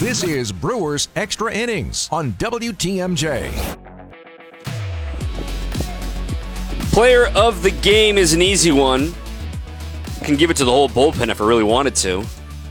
This is Brewers Extra Innings on WTMJ. Player of the game is an easy one. Can give it to the whole bullpen if I really wanted to.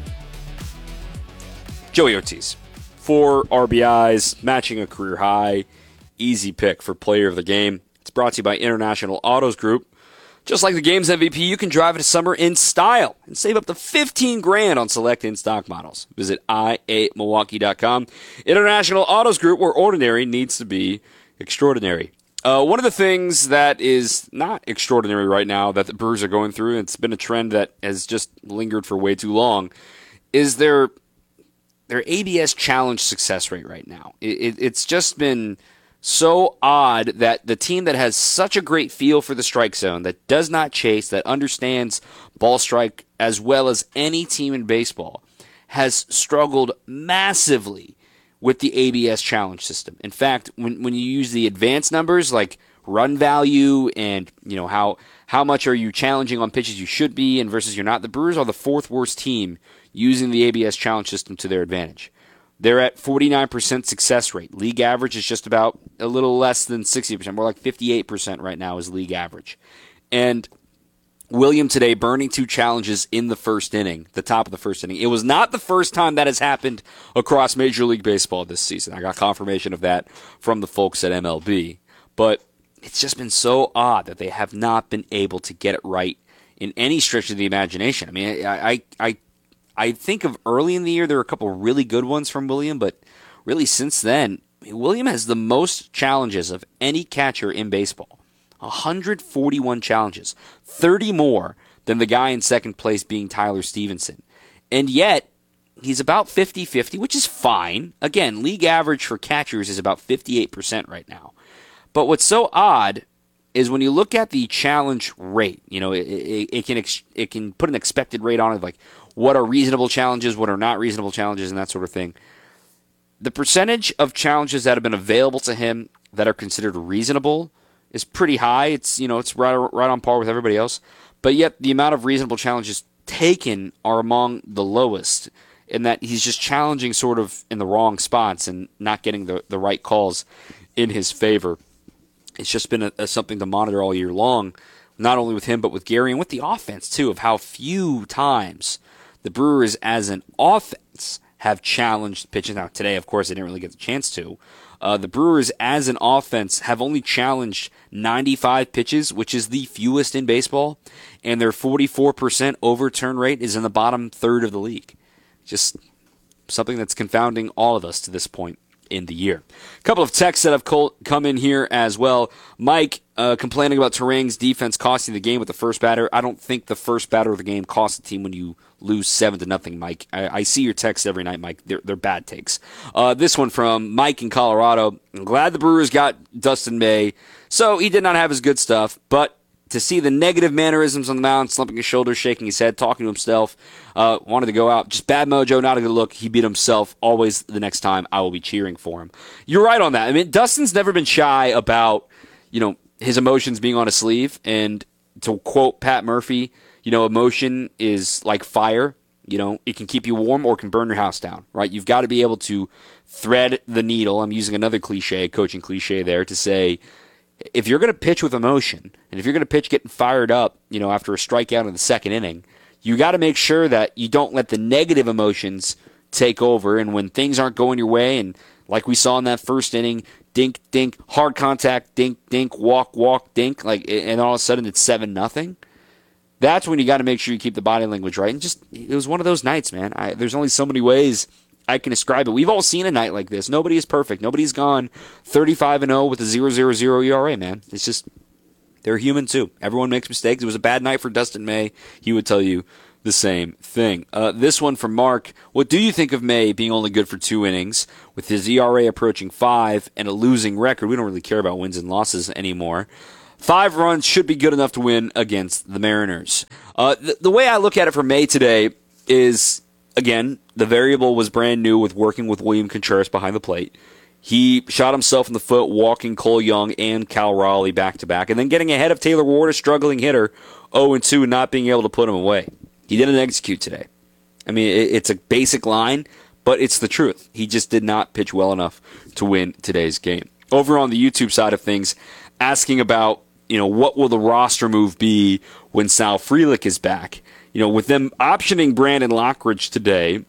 Joey Ortiz. 4 RBIs, matching a career high. Easy pick for player of the game. It's brought to you by International Autos Group. Just like the game's MVP, you can drive it this summer in style and save up to $15,000 on select in-stock models. Visit i8milwaukee.com. International Autos Group, where ordinary needs to be extraordinary. One of the things that is not extraordinary right now that the Brewers are going through, and it's been a trend that has just lingered for way too long, is their ABS challenge success rate right now. It's just been so odd that the team that has such a great feel for the strike zone, that does not chase, that understands ball strike as well as any team in baseball, has struggled massively with the ABS challenge system. In fact, when you use the advanced numbers like run value and how much are you challenging on pitches you should be and versus you're not, the Brewers are the 4th worst team using the ABS challenge system to their advantage. They're at 49% success rate. League average is just about a little less than 60%, more like 58% right now is league average. And William today burning 2 challenges in the first inning, the top of the first inning. It was not the first time that has happened across Major League Baseball this season. I got confirmation of that from the folks at MLB. But it's just been so odd that they have not been able to get it right in any stretch of the imagination. I mean, I think of early in the year, there were a couple really good ones from William, but really since then, William has the most challenges of any catcher in baseball. 141 challenges, 30 more than the guy in second place being Tyler Stevenson. And yet, he's about 50-50, which is fine. Again, league average for catchers is about 58% right now. But what's so odd is when you look at the challenge rate, it can put an expected rate on it, like what are reasonable challenges, what are not reasonable challenges, and that sort of thing. The percentage of challenges that have been available to him that are considered reasonable is pretty high. It's right on par with everybody else. But yet the amount of reasonable challenges taken are among the lowest, in that he's just challenging sort of in the wrong spots and not getting the right calls in his favor. It's just been something to monitor all year long, not only with him but with Gary and with the offense too, of how few times the Brewers as an offense have challenged pitches. Now today, of course, they didn't really get the chance to. The Brewers as an offense have only challenged 95 pitches, which is the fewest in baseball, and their 44% overturn rate is in the bottom third of the league. Just something that's confounding all of us to this point in the year. A couple of texts that have come in here as well. Mike complaining about Turang's defense costing the game with the first batter. I don't think the first batter of the game costs the team when you lose 7-0, Mike. I see your texts every night, Mike. They're bad takes. This one from Mike in Colorado. I'm glad the Brewers got Dustin May, so he did not have his good stuff, but to see the negative mannerisms on the mound, slumping his shoulders, shaking his head, talking to himself, wanted to go out. Just bad mojo, not a good look. He beat himself. Always the next time I will be cheering for him. You're right on that. I mean, Dustin's never been shy about, his emotions being on his sleeve. And to quote Pat Murphy, emotion is like fire. It can keep you warm or can burn your house down, right? You've got to be able to thread the needle. I'm using another cliche, coaching cliche there, to say, if you're going to pitch with emotion, and if you're going to pitch getting fired up, after a strikeout in the second inning, you got to make sure that you don't let the negative emotions take over. And when things aren't going your way, and like we saw in that first inning, dink, dink, hard contact, dink, dink, walk, walk, dink, and all of a sudden it's 7-0. That's when you got to make sure you keep the body language right. And it was one of those nights, man. There's only so many ways I can describe it. We've all seen a night like this. Nobody is perfect. Nobody's gone 35-0 with a 0.00 ERA, man. It's just, they're human too. Everyone makes mistakes. It was a bad night for Dustin May. He would tell you the same thing. This one from Mark. What do you think of May being only good for 2 innings with his ERA approaching 5 and a losing record? We don't really care about wins and losses anymore. 5 runs should be good enough to win against the Mariners. The way I look at it for May today is, again, the variable was brand new with working with William Contreras behind the plate. He shot himself in the foot walking Cole Young and Cal Raleigh back-to-back, and then getting ahead of Taylor Ward, a struggling hitter, 0-2, and not being able to put him away. He didn't execute today. I mean, it's a basic line, but it's the truth. He just did not pitch well enough to win today's game. Over on the YouTube side of things, asking about, what will the roster move be when Sal Frelick is back? With them optioning Brandon Lockridge today,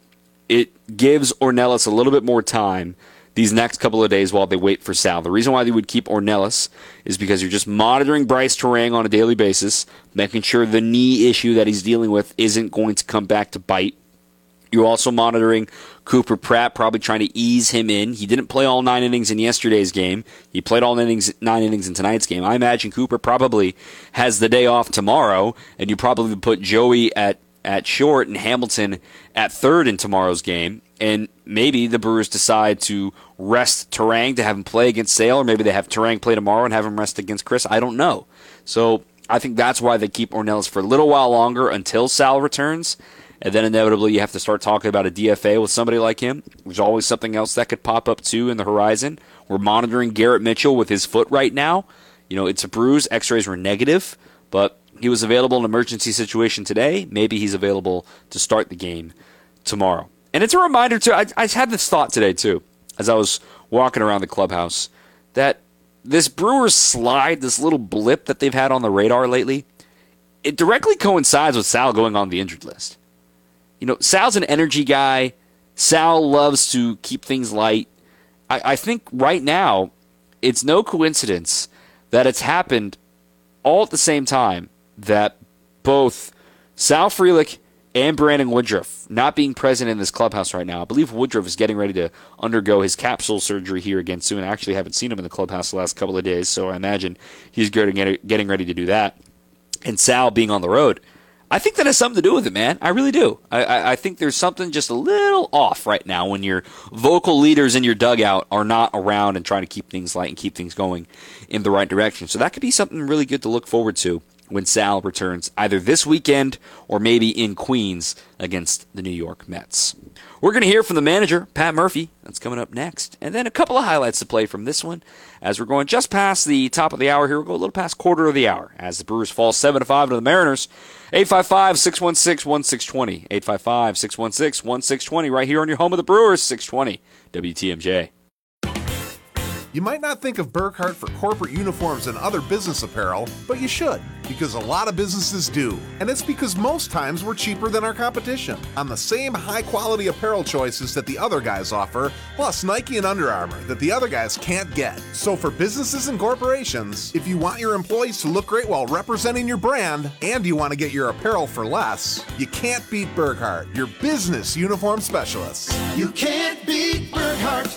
it gives Ornelas a little bit more time these next couple of days while they wait for Sal. The reason why they would keep Ornelas is because you're just monitoring Bryce Terang on a daily basis, making sure the knee issue that he's dealing with isn't going to come back to bite. You're also monitoring Cooper Pratt, probably trying to ease him in. He didn't play all 9 innings in yesterday's game. He played all 9 innings in tonight's game. I imagine Cooper probably has the day off tomorrow, and you probably put Joey at short and Hamilton at third in tomorrow's game. And maybe the Brewers decide to rest Terang to have him play against Sale, or maybe they have Terang play tomorrow and have him rest against Chris. I don't know. So I think that's why they keep Ornelas for a little while longer until Sal returns. And then inevitably you have to start talking about a DFA with somebody like him. There's always something else that could pop up too in the horizon. We're monitoring Garrett Mitchell with his foot right now. It's a bruise. X-rays were negative, but he was available in an emergency situation today. Maybe he's available to start the game tomorrow. And it's a reminder too, I had this thought today too, as I was walking around the clubhouse, that this Brewers slide, this little blip that they've had on the radar lately, it directly coincides with Sal going on the injured list. Sal's an energy guy. Sal loves to keep things light. I think right now it's no coincidence that it's happened all at the same time, that both Sal Frelick and Brandon Woodruff not being present in this clubhouse right now. I believe Woodruff is getting ready to undergo his capsule surgery here again soon. I actually haven't seen him in the clubhouse the last couple of days, so I imagine he's getting ready to do that. And Sal being on the road, I think that has something to do with it, man. I really do. I think there's something just a little off right now when your vocal leaders in your dugout are not around and trying to keep things light and keep things going in the right direction. So that could be something really good to look forward to when Sal returns either this weekend or maybe in Queens against the New York Mets. We're going to hear from the manager, Pat Murphy. That's coming up next. And then a couple of highlights to play from this one. As we're going just past the top of the hour here, we'll go a little past quarter of the hour as the Brewers fall 7-5 to the Mariners. 855-616-1620. 855-616-1620 right here on your home of the Brewers, 620 WTMJ. You might not think of Burkhart for corporate uniforms and other business apparel, but you should, because a lot of businesses do. And it's because most times we're cheaper than our competition on the same high-quality apparel choices that the other guys offer, plus Nike and Under Armour that the other guys can't get. So for businesses and corporations, if you want your employees to look great while representing your brand, and you want to get your apparel for less, you can't beat Burkhart, your business uniform specialists. You can't beat Burkhart.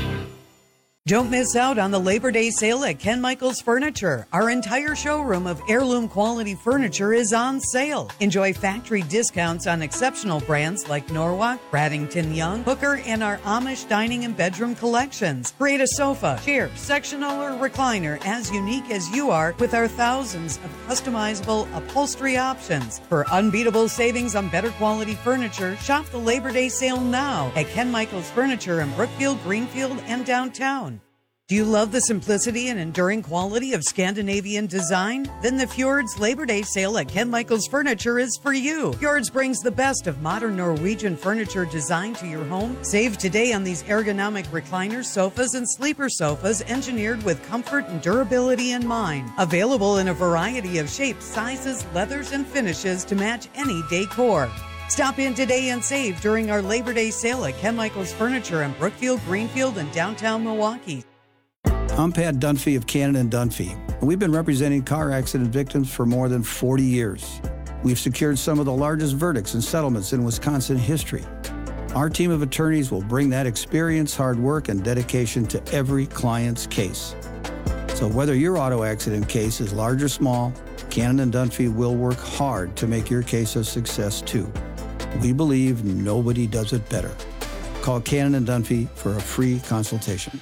Don't miss out on the Labor Day sale at Ken Michaels Furniture. Our entire showroom of heirloom quality furniture is on sale. Enjoy factory discounts on exceptional brands like Norwalk, Bradington Young, Hooker, and our Amish dining and bedroom collections. Create a sofa, chair, sectional, or recliner as unique as you are with our thousands of customizable upholstery options. For unbeatable savings on better quality furniture, shop the Labor Day sale now at Ken Michaels Furniture in Brookfield, Greenfield, and downtown. Do you love the simplicity and enduring quality of Scandinavian design? Then the Fjords Labor Day sale at Ken Michaels Furniture is for you. Fjords brings the best of modern Norwegian furniture design to your home. Save today on these ergonomic recliners, sofas, and sleeper sofas engineered with comfort and durability in mind. Available in a variety of shapes, sizes, leathers, and finishes to match any decor. Stop in today and save during our Labor Day sale at Ken Michaels Furniture in Brookfield, Greenfield, and downtown Milwaukee. I'm Pat Dunphy of Cannon & Dunphy, and we've been representing car accident victims for more than 40 years. We've secured some of the largest verdicts and settlements in Wisconsin history. Our team of attorneys will bring that experience, hard work, and dedication to every client's case. So whether your auto accident case is large or small, Cannon & Dunphy will work hard to make your case a success too. We believe nobody does it better. Call Cannon & Dunphy for a free consultation.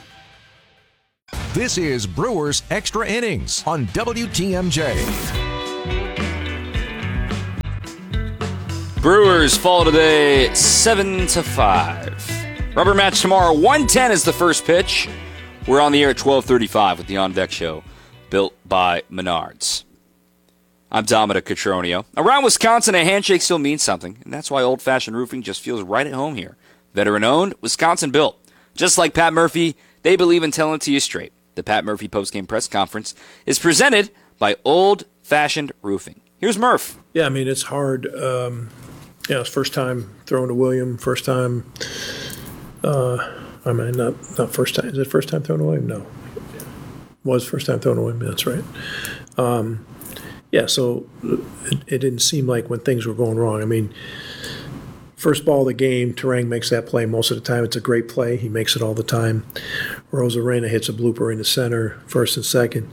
This is Brewers Extra Innings on WTMJ. Brewers fall today 7-5. Rubber match tomorrow. 1:10 is the first pitch. We're on the air at 12:35 with the On Deck Show, built by Menards. I'm Dominic Cotroneo. Around Wisconsin, a handshake still means something, and that's why Old Fashioned Roofing just feels right at home here. Veteran-owned, Wisconsin-built. Just like Pat Murphy, they believe in telling it to you straight. The Pat Murphy postgame press conference is presented by Old Fashioned Roofing. Here's Murph. Yeah, I mean, it's hard. It's first time throwing to William, first time. Not first time. Is it first time throwing to William? No. Was first time throwing to William, that's right. So it didn't seem like when things were going wrong. I mean, first ball of the game, Terang makes that play most of the time. It's a great play. He makes it all the time. Rosarena hits a blooper in the center, first and second.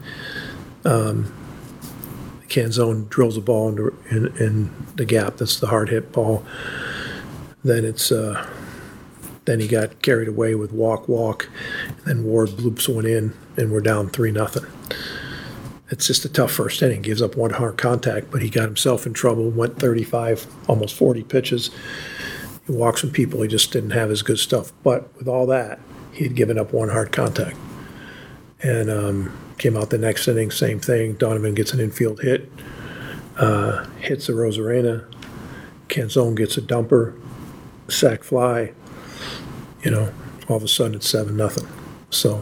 Canzone drills the ball in the gap. That's the hard hit ball. Then then he got carried away with walk. And then Ward bloops one in, and we're down 3-0. It's just a tough first inning. Gives up one hard contact, but he got himself in trouble. Went 35, almost 40 pitches. He walked some people. He just didn't have his good stuff. But with all that, he had given up one hard contact. And came out the next inning, same thing. Donovan gets an infield hit, hits the Rosarena. Canzone gets a dumper, sac fly. All of a sudden it's 7-0. So,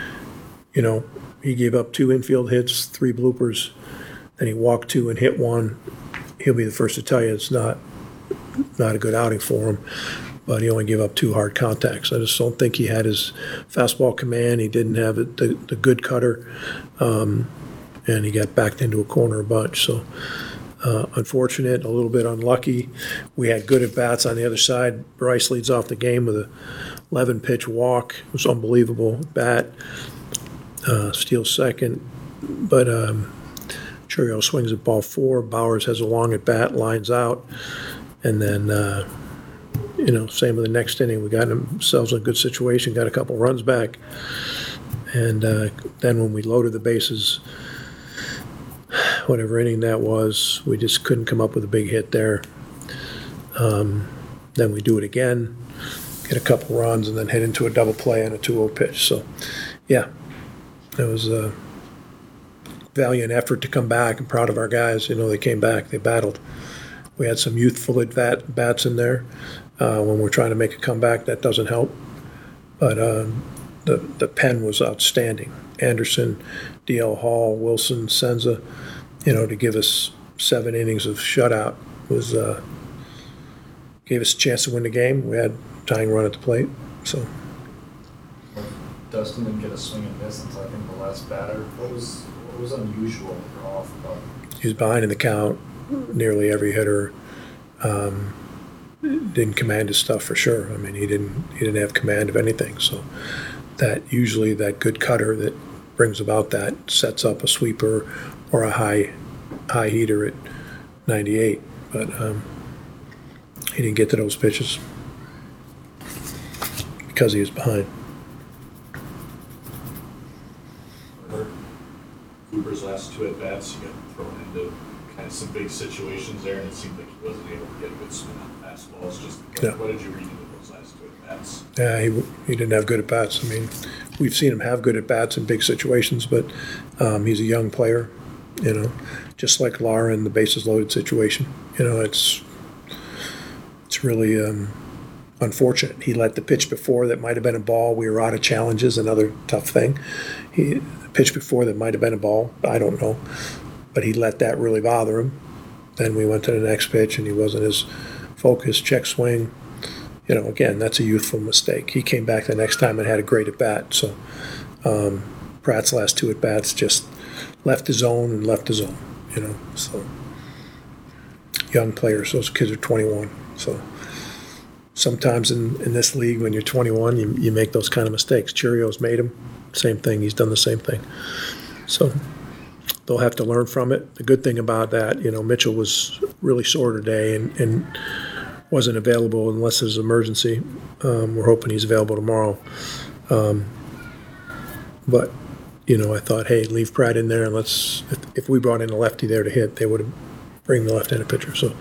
he gave up 2 infield hits, 3 bloopers. Then he walked 2 and hit 1. He'll be the first to tell you it's not a good outing for him. But he only gave up 2 hard contacts. I just don't think he had his fastball command. He didn't have the good cutter, and he got backed into a corner a bunch. So unfortunate, a little bit unlucky. We had good at-bats on the other side. Bryce leads off the game with a 11-pitch walk. It was unbelievable bat. Steals second. But Churio swings at ball 4. Bowers has a long at-bat, lines out. And then same with the next inning. We got ourselves in a good situation, got a couple runs back. And then when we loaded the bases, whatever inning that was, we just couldn't come up with a big hit there. Then we do it again, get a couple runs, and then head into a double play on a 2-0 pitch. So, yeah, it was a valiant effort to come back. I'm proud of our guys. They came back. They battled. We had some youthful at-bats in there. When we're trying to make a comeback, that doesn't help. But the pen was outstanding. Anderson, D.L. Hall, Wilson, Senza, to give us 7 innings of shutout gave us a chance to win the game. We had a tying run at the plate. So Dustin didn't get a swing and miss until I think the last batter. What was unusual or off about it? He was behind in the count. Nearly every hitter. Didn't command his stuff for sure. I mean, he didn't have command of anything. So that usually that good cutter that brings about that sets up a sweeper or a high heater at 98. But he didn't get to those pitches because he was behind. Cooper's last 2 at bats, he got thrown into kind of some big situations there, and it seemed like he wasn't able to get a good swing on fastballs. What did you read into those last 2 at bats? Yeah, he didn't have good at bats. I mean, we've seen him have good at bats in big situations, but he's a young player. Just like Lara in the bases loaded situation. It's really unfortunate. He let the pitch before that might have been a ball. We were out of challenges. Another tough thing. The pitch before that might have been a ball. I don't know. But he let that really bother him. Then we went to the next pitch, and he wasn't as focused. Check swing. Again, that's a youthful mistake. He came back the next time and had a great at-bat. So Pratt's last 2 at-bats just left his zone. So young players. Those kids are 21. So sometimes in this league, when you're 21, you make those kind of mistakes. Churio's made them. Same thing. He's done the same thing. So they'll have to learn from it. The good thing about that, Mitchell was really sore today and wasn't available unless there's an emergency. We're hoping he's available tomorrow. But, I thought, hey, leave Pratt in there and if we brought in a lefty there to hit, they would have bring the left-handed pitcher. So